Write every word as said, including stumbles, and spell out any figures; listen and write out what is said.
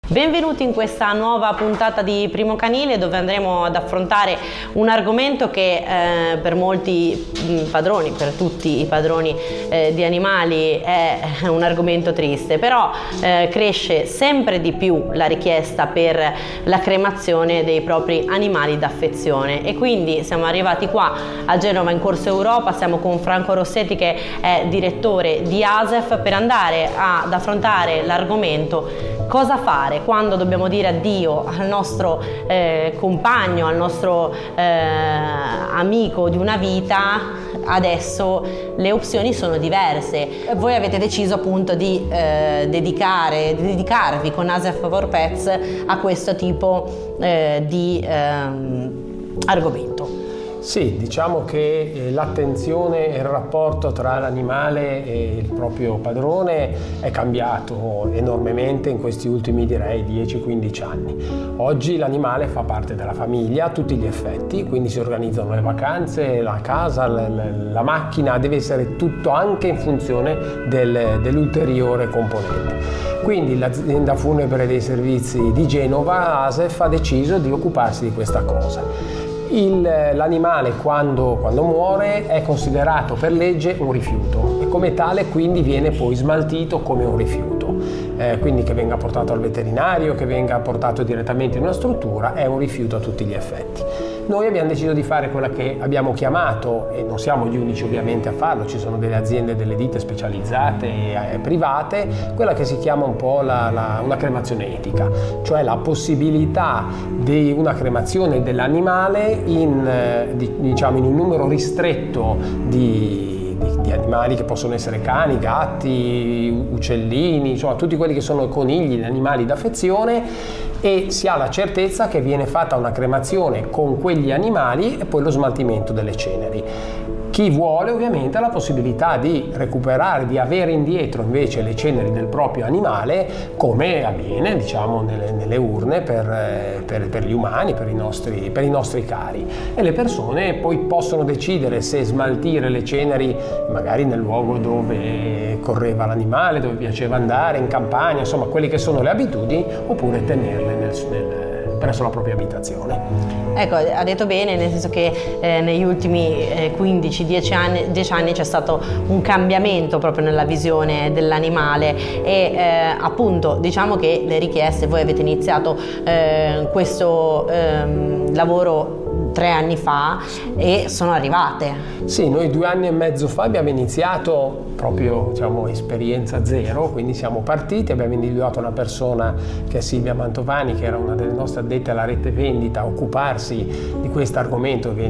Benvenuti in questa nuova puntata di Primo Canile, dove andremo ad affrontare un argomento che eh, per molti mh, padroni, per tutti i padroni eh, di animali è un argomento triste, però eh, cresce sempre di più la richiesta per la cremazione dei propri animali d'affezione, e quindi siamo arrivati qua a Genova in Corso Europa. Siamo con Franco Rossetti, che è direttore di ASEF, per andare ad affrontare l'argomento: cosa fare quando dobbiamo dire addio al nostro eh, compagno, al nostro eh, amico di una vita. Adesso le opzioni sono diverse. Voi avete deciso appunto di eh, dedicare, di dedicarvi con ASEF for Pets a questo tipo eh, di ehm, argomento. Sì, diciamo che l'attenzione e il rapporto tra l'animale e il proprio padrone è cambiato enormemente in questi ultimi, direi, dieci quindici anni. Oggi l'animale fa parte della famiglia a tutti gli effetti, quindi si organizzano le vacanze, la casa, la, la, la macchina, deve essere tutto anche in funzione del, dell'ulteriore componente. Quindi l'azienda funebre dei servizi di Genova, ASEF, ha deciso di occuparsi di questa cosa. L'animale quando, quando muore è considerato per legge un rifiuto e come tale quindi viene poi smaltito come un rifiuto, eh, quindi che venga portato al veterinario, che venga portato direttamente in una struttura, è un rifiuto a tutti gli effetti. Noi abbiamo deciso di fare quella che abbiamo chiamato, e non siamo gli unici ovviamente a farlo, ci sono delle aziende, delle ditte specializzate e private, quella che si chiama un po' la, la, una cremazione etica, cioè la possibilità di una cremazione dell'animale in, di, diciamo, in un numero ristretto di, di, di animali, che possono essere cani, gatti, uccellini, insomma tutti quelli che sono conigli, gli animali d'affezione, e si ha la certezza che viene fatta una cremazione con quegli animali e poi lo smaltimento delle ceneri. Chi vuole ovviamente ha la possibilità di recuperare, di avere indietro invece le ceneri del proprio animale, come avviene, diciamo, nelle, nelle urne per, per, per gli umani, per i, nostri, per i nostri cari. E le persone poi possono decidere se smaltire le ceneri magari nel luogo dove correva l'animale, dove piaceva andare, in campagna, insomma quelle che sono le abitudini, oppure tenerle nel, nel presso la propria abitazione. Ecco, ha detto bene, nel senso che eh, negli ultimi eh, quindici dieci anni, dieci anni c'è stato un cambiamento proprio nella visione dell'animale, e eh, appunto diciamo che le richieste, voi avete iniziato eh, questo eh, lavoro tre anni fa e sono arrivate. Sì, noi due anni e mezzo fa abbiamo iniziato proprio, diciamo, esperienza zero, quindi siamo partiti, abbiamo individuato una persona che è Silvia Mantovani, che era una delle nostre addette alla rete vendita, a occuparsi di questo argomento che